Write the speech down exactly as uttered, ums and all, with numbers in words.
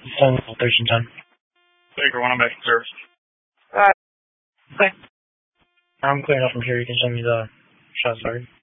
Phone thirteen ten. Baker one, I'm back in service. Alright. Okay. I'm clearing up from here. You can send me the shot, sorry.